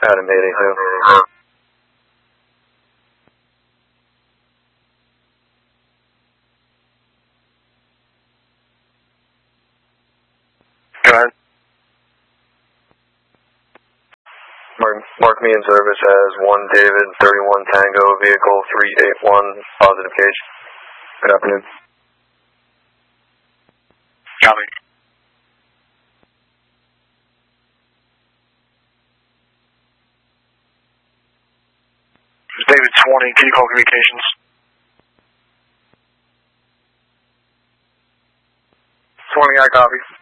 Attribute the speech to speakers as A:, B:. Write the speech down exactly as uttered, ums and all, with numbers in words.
A: Adam eighty two.
B: Go ahead.
A: Mark, mark me in service as one David, thirty-one Tango, vehicle three eight one, positive gauge. Good afternoon.
B: Copy. David twenty, can you call communications?
A: twenty, I copy.